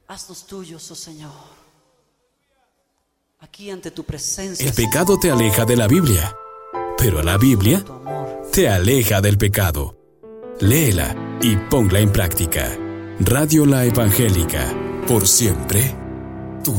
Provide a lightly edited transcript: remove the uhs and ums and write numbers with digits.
Haznos tuyos, oh Señor. Aquí ante tu presencia. El pecado te aleja de la Biblia, pero la Biblia te aleja del pecado. Léela y ponla en práctica. Radio La Evangélica, por siempre